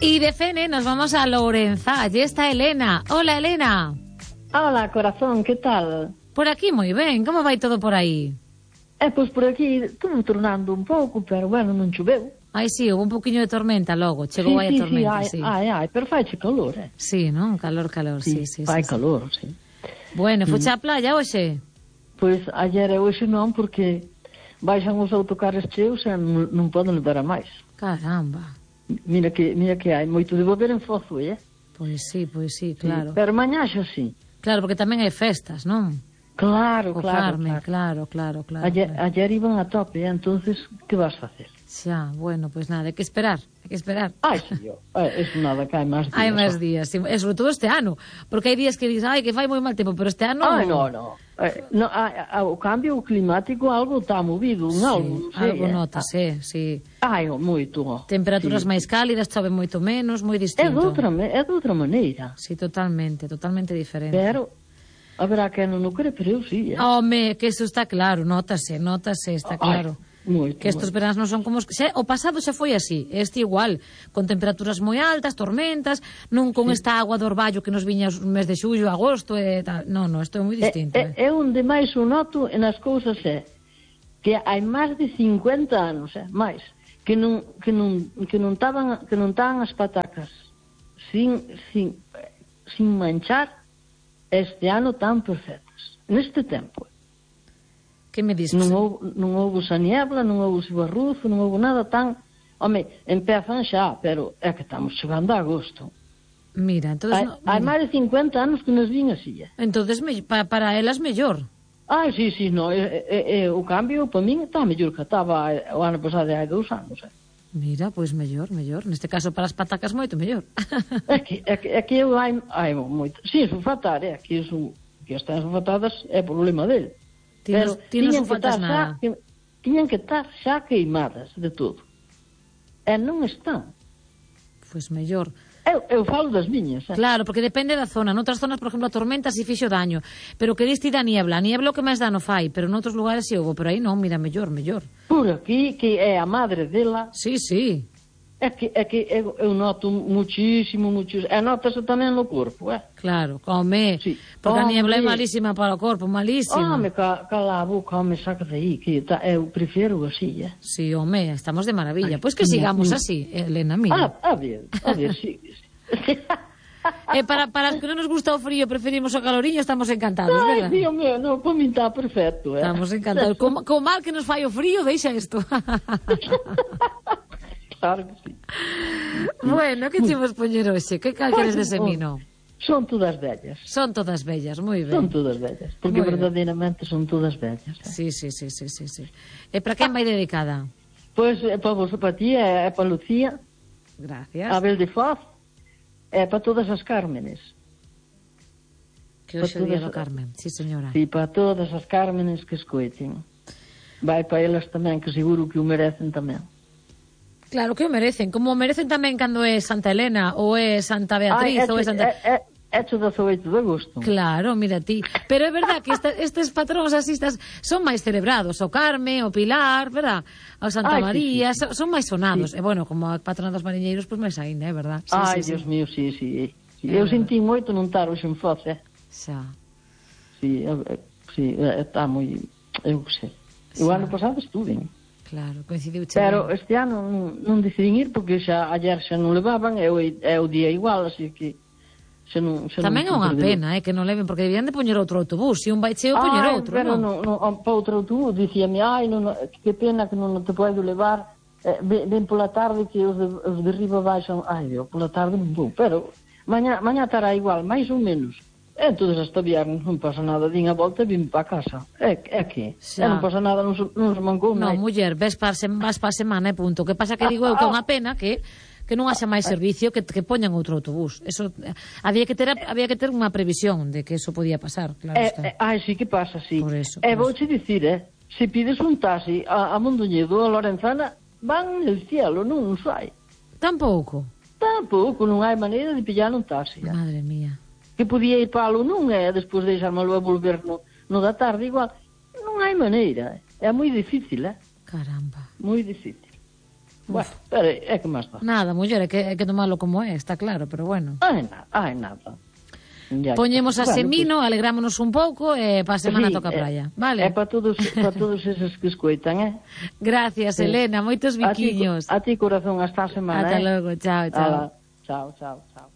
Y de Fene nos vamos a Lourenzá. Allí está Elena. Hola, Elena. Hola, corazón, ¿qué tal? Por aquí moi ben. Como vai todo por aí? Pois por aquí estuvo tornando un pouco, pero bueno, non choveu. Ai, sí, houve un poquinho de tormenta logo. Chegou aí a tormenta, sí. Ai, pero faiche calor, Sí, non? Calor, sí. Fai calor, sí. Bueno, fuche á playa hoxe? Pois ayer e hoxe non, porque baixan os autocarros cheos e non poden levar a máis. Caramba. Mira que hai moito de volver en Fozo, Pois sí, claro. Sí, pero mañá xa sí. Claro, porque tamén hai festas, non? Claro. Carmen, claro. Ayer iban a tope, entonces, que vas facer? Xa, bueno, pois nada, hai que esperar. Ai, sí, eso nada, que hai máis días. Hai máis días, sí, e sobre todo este ano, porque hai días que dices, ai, que fai moi mal tempo, pero este ano... Ai, no. O cambio climático algo está movido, non sei. Algo notase, sí. Ai, moito. Temperaturas máis cálidas, chove moito menos, moi distinto. É de outra maneira. Sí, totalmente diferente. Pero haberá que non o cree, pero eu sí. Home, que eso está claro, notase, está claro. Moito, que estos veranos non son como o pasado xa foi así, este igual, con temperaturas moi altas, tormentas, non con esta agua do orballo que nos viña o mes de xullo, agosto e tal. Non, isto é moi distinto. É onde máis o noto nas cousas que hai máis de 50 anos, máis, que non estaban as patacas sin manchar este ano tan perfectas. Neste tempo. Que me dices? Non houve xa niebla, non houve barrufo, non houve nada tan... Home, empezan xa, pero é que estamos chegando a agosto. Mira, entonces... Hai máis de 50 anos que nos vin así. Entonces, para elas mellor. Sí, no, o cambio, para min, está mellor que estaba o ano pasado hai 2 anos. Mira, pois mellor. Neste caso, para as patacas, moito mellor. É que eu hai moito... Sí, sulfatar, que están sulfatadas é problema dele. Pero tiñan que estar xa queimadas de todo. E non están. Pois mellor. Eu falo das miñas. Claro, porque depende da zona. Noutras zonas, por exemplo, a tormenta si fixo daño. Pero que diste da niebla. A niebla o que máis dano fai. Pero noutros lugares si houve. Pero aí non, mira, mellor. Por aquí, que é a madre dela... Sí. É que eu noto muchísimo. E nota-se tamén no corpo, Claro, come. Sí. Porque a niebla é malísima para o corpo, malísima. Cala a boca, saca de aí, que eu prefiro así, Sí, estamos de maravilla. Pois que sigamos así, Elena, mira. A ver, sí. Para os que non nos gusta o frío, preferimos o caloriño, estamos encantados, verdad? Ai, Dios mío, non, para min está perfecto, Estamos encantados. Co mal que nos fai o frío, deixa isto. Claro que sí. Bueno, que chimos poñer hoxe? Que cal queres de semino? Son todas bellas. Son todas bellas, moi ben. Son todas bellas, porque verdadeiramente son todas bellas. Sí. E para quen vai dedicada? Pois para vos, para ti, é para Lucía. Gracias. Abel de Foz, é para todas as Cármenes. Que hoxe é o día do Carmen, sí señora. Sí, para todas as Cármenes que escoiten. Vai para elas tamén, que seguro que o merecen tamén. Claro que o merecen, como o merecen tamén cando é Santa Elena ou é Santa Beatriz ou é Santa... Hecho 18 de agosto. Claro, mira ti. Pero é verdad que estes patróns asistas son máis celebrados, o Carme, o Pilar, verdad? O Santa María, sí. Son máis sonados. E bueno, como a patrona dos mariñeiros, pois máis aínda, é verdad? Sí, Dios mío, sí. Eu sentí moito non estar hoxe en Foz, Xa. Sí, está moi... Eu sei. O ano pasado estuve, Claro, coincidiu. Pero este ano non decidín ir porque ayer xa non levaban, é o día igual, así que xa non tamén é unha pena, que non leven, porque debían de poñer outro autobús, se un vai cheo poñer outro, pero non, para outro autobús, dicíame, que pena que non te podo levar, ven pola tarde que os de riba baixan, pola tarde non vou, pero mañá estará igual, máis ou menos. Entonces hasta viernes non pasa nada, din a volta e vim para casa. É que non pasa nada, non se mancou nada. Non, muller, vas para a semana e punto. Que pasa que digo eu que é unha pena que non haxa máis servicio, que poñan outro autobús. Eso había que ter unha previsión de que eso podía pasar, claro está. Sí que pasa, sí. Por eso. Vouche dicir, se pides un taxi a Mondoñedo, a Lorenzana, van no cielo, non sai. Tampouco, non hai maneira de pillar un taxi. Madre mía. Que podía ir para non despois deixármelo a volver no da tarde igual. Non hai maneira, é moi difícil, Caramba. Moi difícil. Bueno, pero é que máis dá. Nada, muller, é que tomalo como é, está claro, pero bueno. Nada. Ya, Poñemos a semino, alegrámonos un pouco e para a semana toca a praia, vale? É para todos eses que escoitan, Gracias, Elena, moitos biquiños. A ti, corazón, hasta a semana, Ata logo, chao. Chao.